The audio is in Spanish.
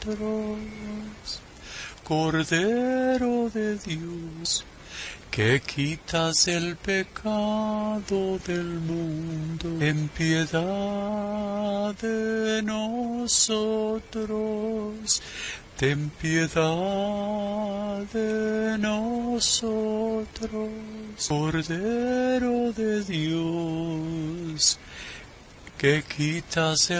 Cordero de Dios, que quitas el pecado del mundo, ten piedad de nosotros, ten piedad de nosotros. Cordero de Dios, que quitas